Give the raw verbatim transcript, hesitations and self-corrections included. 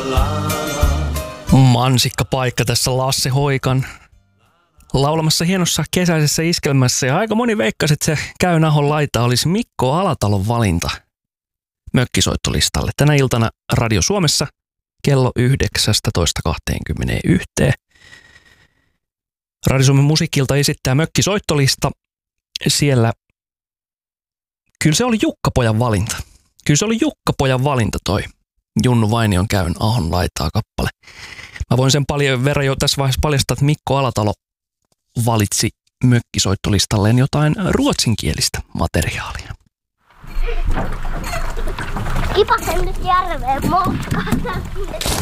Mansikkapaikka tässä Lasse Hoikan laulamassa hienossa kesäisessä iskelmässä. Ja aika moni veikkasi, että se Käyn Ahon laita olisi Mikko Alatalon valinta mökkisoittolistalle. Tänä iltana Radio Suomessa kello yhdeksästoista kaksikymmentäyksi. Radio Suomen musiikilta esittää mökkisoittolista. Siellä kyllä se oli Jukkapojan valinta. Kyllä se oli Jukkapojan valinta toi Junnu Vainion Käyn Ahon laitaa kappale. Mä voin sen paljon verran jo tässä vaiheessa paljastaa, että Mikko Alatalo valitsi mökkisoittolistalleen jotain ruotsinkielistä materiaalia. Kipasen nyt järveen moskaan.